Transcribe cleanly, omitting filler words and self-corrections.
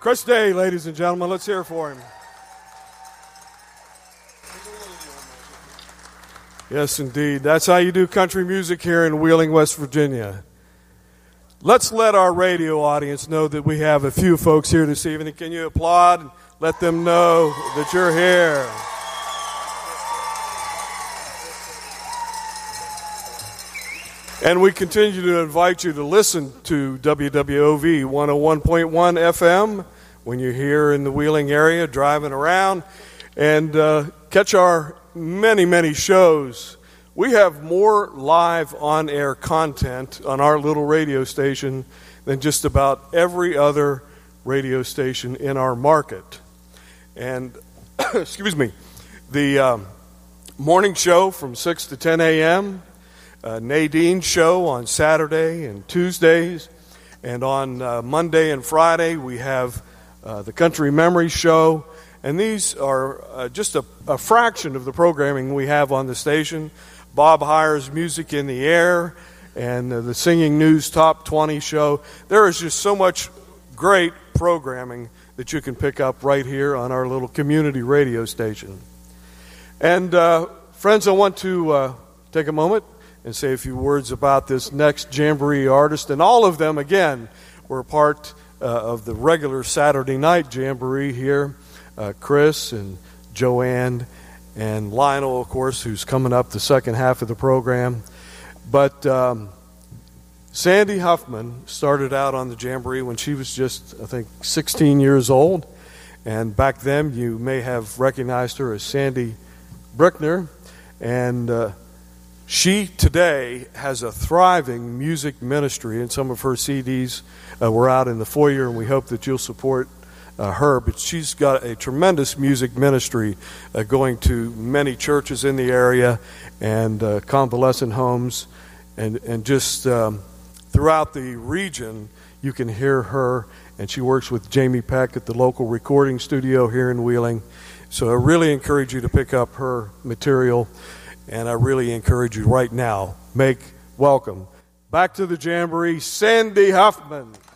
Chris Day, ladies and gentlemen. Let's hear for him. Yes, indeed. That's how you do country music here in Wheeling, West Virginia. Let's let our radio audience know that we have a few folks here this evening. Can you applaud and let them know that you're here? And we continue to invite you to listen to WWOV 101.1 FM when you're here in the Wheeling area driving around, and catch our many, many shows. We have more live on-air content on our little radio station than just about every other radio station in our market. And, excuse me, the morning show from 6 to 10 a.m., Nadine's show on Saturday and Tuesdays, and on Monday and Friday we have the Country Memory Show, and these are just a fraction of the programming we have on the station. Bob Heyer's Music in the Air and the Singing News Top 20 show. There is just so much great programming that you can pick up right here on our little community radio station. And friends, I want to take a moment and say a few words about this next Jamboree artist. And all of them, again, were part of the regular Saturday night Jamboree here. Chris and Joanne and Lionel, of course, who's coming up the second half of the program. But Sandy Huffman started out on the Jamboree when she was just, I think, 16 years old. And back then, you may have recognized her as Sandy Brickner. And she today has a thriving music ministry, and some of her CDs were out in the foyer, and we hope that you'll support her. But she's got a tremendous music ministry going to many churches in the area and convalescent homes, and just throughout the region you can hear her. And she works with Jamie Peck at the local recording studio here in Wheeling. So I really encourage you to pick up her material. And I really encourage you right now, welcome back to the Jamboree, Sandy Huffman.